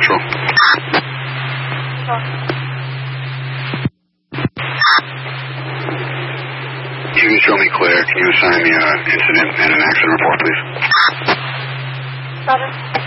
Central. You can show me clear. Can you assign me an incident and an accident report, please? Roger.